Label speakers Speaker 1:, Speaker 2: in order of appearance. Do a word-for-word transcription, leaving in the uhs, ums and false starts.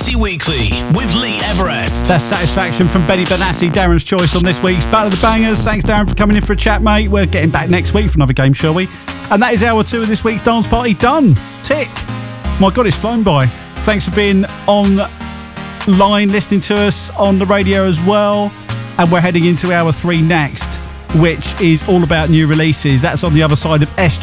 Speaker 1: Party Weekly with Lee Everest.
Speaker 2: That's Satisfaction from Benny Benassi, Darren's choice on this week's Battle of the Bangers. Thanks, Darren, for coming in for a chat, mate. We're getting back next week for another game, shall we? And that is hour two of this week's dance party done. Tick. My God, it's flown by. Thanks for being online, listening to us on the radio as well. And we're heading into hour three next, which is all about new releases. That's on the other side of S